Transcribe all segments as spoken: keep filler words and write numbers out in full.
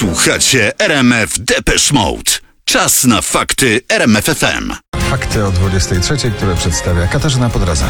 Słuchacie R M F Depeche Mode. Czas na fakty R M F F M. Fakty o dwudziestej trzeciej, które przedstawia Katarzyna Podrazan.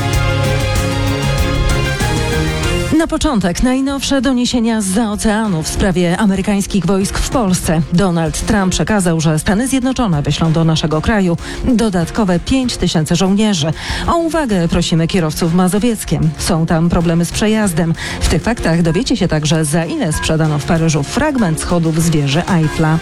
Na początek najnowsze doniesienia zza oceanu w sprawie amerykańskich wojsk w Polsce. Donald Trump przekazał, że Stany Zjednoczone wyślą do naszego kraju dodatkowe pięć tysięcy żołnierzy. O uwagę prosimy kierowców mazowieckiem. Są tam problemy z przejazdem. W tych faktach dowiecie się także, za ile sprzedano w Paryżu fragment schodów z wieży Eiffla.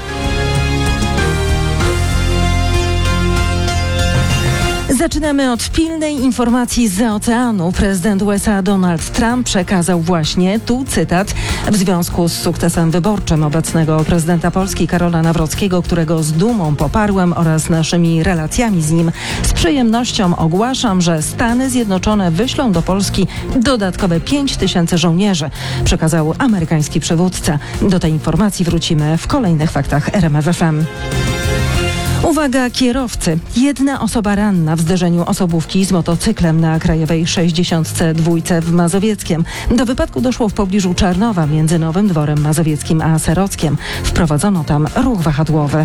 Zaczynamy od pilnej informacji zza oceanu. Prezydent U S A Donald Trump przekazał właśnie, tu cytat, w związku z sukcesem wyborczym obecnego prezydenta Polski Karola Nawrockiego, którego z dumą poparłem, oraz naszymi relacjami z nim, z przyjemnością ogłaszam, że Stany Zjednoczone wyślą do Polski dodatkowe pięć tysięcy żołnierzy, przekazał amerykański przywódca. Do tej informacji wrócimy w kolejnych faktach R M F F M. Uwaga kierowcy. Jedna osoba ranna w zderzeniu osobówki z motocyklem na Krajowej sześćdziesiąt dwa w Mazowieckiem. Do wypadku doszło w pobliżu Czarnowa między Nowym Dworem Mazowieckim a Serockiem. Wprowadzono tam ruch wahadłowy.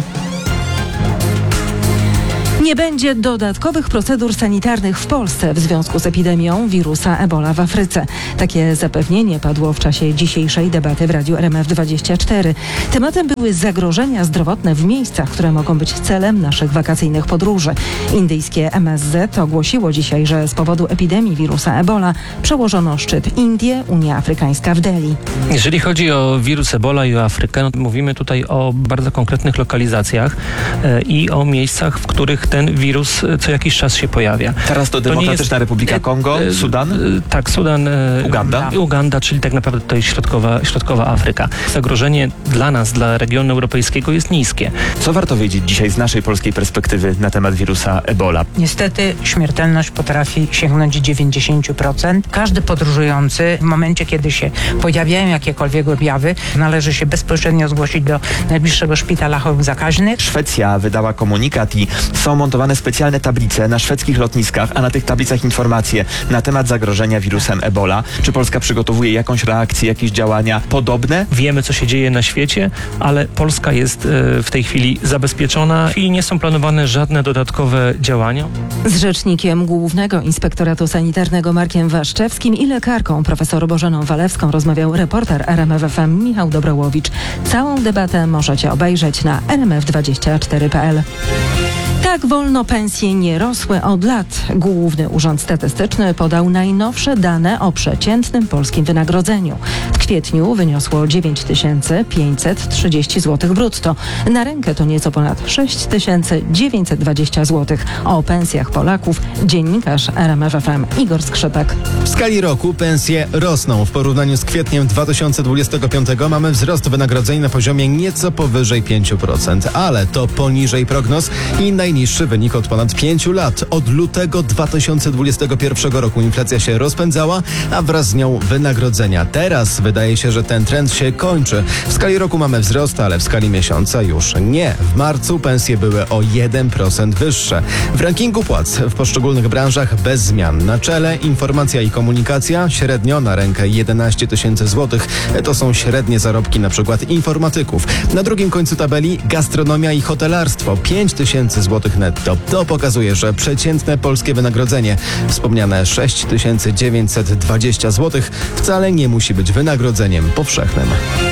Nie będzie dodatkowych procedur sanitarnych w Polsce w związku z epidemią wirusa Ebola w Afryce. Takie zapewnienie padło w czasie dzisiejszej debaty w Radiu R M F dwadzieścia cztery. Tematem były zagrożenia zdrowotne w miejscach, które mogą być celem naszych wakacyjnych podróży. Indyjskie M S Z ogłosiło dzisiaj, że z powodu epidemii wirusa Ebola przełożono szczyt Indie, Unia Afrykańska w Delhi. Jeżeli chodzi o wirus Ebola i o Afrykę, no mówimy tutaj o bardzo konkretnych lokalizacjach e, i o miejscach, w których ten wirus co jakiś czas się pojawia. Teraz to Demokratyczna jest, Republika Kongo, e, Sudan? E, tak, Sudan. E, Uganda? Uganda, czyli tak naprawdę to jest środkowa, środkowa Afryka. Zagrożenie dla nas, dla regionu europejskiego jest niskie. Co warto wiedzieć dzisiaj z naszej polskiej perspektywy na temat wirusa Ebola? Niestety śmiertelność potrafi sięgnąć dziewięćdziesiąt procent. Każdy podróżujący w momencie, kiedy się pojawiają jakiekolwiek objawy, należy się bezpośrednio zgłosić do najbliższego szpitala chorób zakaźnych. Szwecja wydała komunikat i są montowane specjalne tablice na szwedzkich lotniskach, a na tych tablicach informacje na temat zagrożenia wirusem Ebola. Czy Polska przygotowuje jakąś reakcję, jakieś działania podobne? Wiemy, co się dzieje na świecie, ale Polska jest e, w tej chwili zabezpieczona i nie są planowane żadne dodatkowe działania. Z rzecznikiem Głównego Inspektoratu Sanitarnego Markiem Waszczewskim i lekarką profesor Bożeną Walewską rozmawiał reporter R M F F M Michał Dobrołowicz. Całą debatę możecie obejrzeć na r m f dwadzieścia cztery kropka p l. Tak wolno pensje nie rosły od lat. Główny Urząd Statystyczny podał najnowsze dane o przeciętnym polskim wynagrodzeniu. W kwietniu wyniosło dziewięć tysięcy pięćset trzydzieści złotych brutto. Na rękę to nieco ponad sześć tysięcy dziewięćset dwadzieścia złotych. O pensjach Polaków dziennikarz R M F F M Igor Skrzypek. W skali roku pensje rosną. W porównaniu z kwietniem dwa tysiące dwudziestego piątego mamy wzrost wynagrodzeń na poziomie nieco powyżej pięć procent, ale to poniżej prognoz i najniższy wynik od ponad pięciu lat. Od lutego dwa tysiące dwudziestego pierwszego roku inflacja się rozpędzała, a wraz z nią wynagrodzenia. Teraz wydaje się, że ten trend się kończy. W skali roku mamy wzrost, ale w skali miesiąca już nie. W marcu pensje były o jeden procent wyższe. W rankingu płac w poszczególnych branżach bez zmian. Na czele informacja i komunikacja, średnio na rękę jedenaście tysięcy złotych. To są średnie zarobki na przykład informatyków. Na drugim końcu tabeli gastronomia i hotelarstwo, pięć tysięcy złotych netto. To pokazuje, że przeciętne polskie wynagrodzenie, wspomniane sześć tysięcy dziewięćset dwadzieścia złotych, wcale nie musi być wynagrodzeniem powszechnym.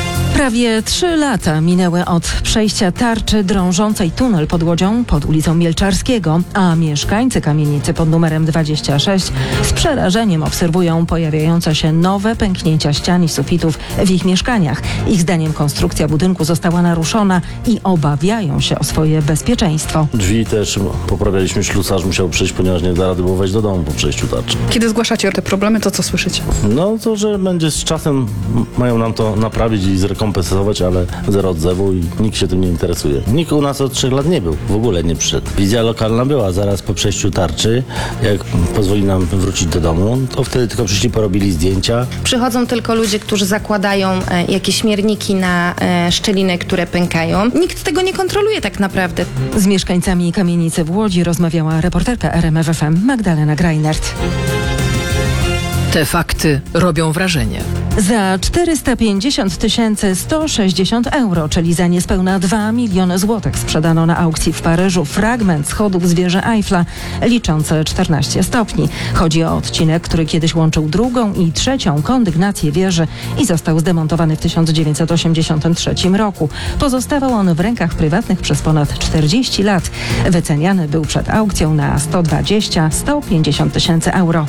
Prawie trzy lata minęły od przejścia tarczy drążącej tunel pod Łodzią pod ulicą Mielczarskiego, a mieszkańcy kamienicy pod numerem dwadzieścia sześć z przerażeniem obserwują pojawiające się nowe pęknięcia ścian i sufitów w ich mieszkaniach. Ich zdaniem konstrukcja budynku została naruszona i obawiają się o swoje bezpieczeństwo. Drzwi też poprawialiśmy, ślusarz musiał przyjść, ponieważ nie da rady było wejść do domu po przejściu tarczy. Kiedy zgłaszacie te problemy, to co słyszycie? No to, że będzie z czasem, mają nam to naprawić i zrekompensować, ale zero odzewu i nikt się tym nie interesuje. Nikt u nas od trzech lat nie był, w ogóle nie przyszedł. Wizja lokalna była zaraz po przejściu tarczy, jak pozwoli nam wrócić do domu, to wtedy tylko przyszli, porobili zdjęcia. Przychodzą tylko ludzie, którzy zakładają e, jakieś mierniki na e, szczeliny, które pękają. Nikt tego nie kontroluje tak naprawdę. Z mieszkańcami kamienicy w Łodzi rozmawiała reporterka R M F F M Magdalena Greinert. Te fakty robią wrażenie. Za czterysta pięćdziesiąt tysięcy sto sześćdziesiąt euro, czyli za niespełna dwa miliony złotych, sprzedano na aukcji w Paryżu fragment schodów z wieży Eiffla liczący czternaście stopni. Chodzi o odcinek, który kiedyś łączył drugą i trzecią kondygnację wieży i został zdemontowany w tysiąc dziewięćset osiemdziesiątym trzecim roku. Pozostawał on w rękach prywatnych przez ponad czterdzieści lat. Wyceniany był przed aukcją na sto dwadzieścia do stu pięćdziesięciu tysięcy euro.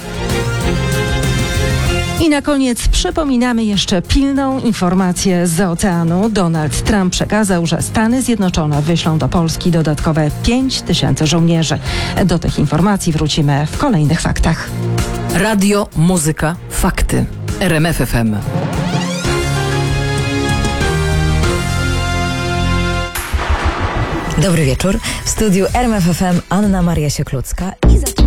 I na koniec przypominamy jeszcze pilną informację z oceanu. Donald Trump przekazał, że Stany Zjednoczone wyślą do Polski dodatkowe pięć tysięcy żołnierzy. Do tych informacji wrócimy w kolejnych faktach. Radio, muzyka, fakty. R M F F M. Dobry wieczór. W studiu R M F F M Anna Maria Sieklucka i za...